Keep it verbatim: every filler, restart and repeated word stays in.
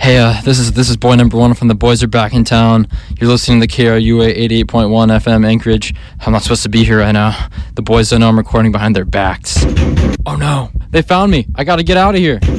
Hey, uh, this is this is boy number one from The Boys Are Back in Town. You're listening to K R U A eighty-eight point one F M Anchorage. I'm not supposed to be here right now. The boys don't know I'm recording behind their backs. Oh no, they found me. I gotta get out of here.